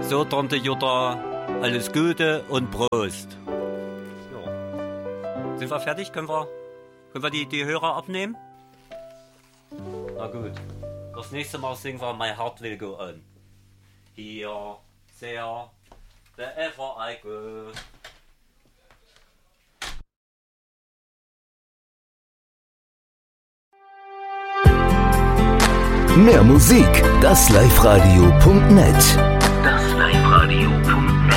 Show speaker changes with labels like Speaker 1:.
Speaker 1: So, Tante Jutta, alles Gute und Prost. Ja. Sind wir fertig? Können wir die Hörer abnehmen? Na gut. Das nächste Mal singen wir My Heart Will Go On. Here, there, wherever I go.
Speaker 2: Mehr Musik, das liveradio.net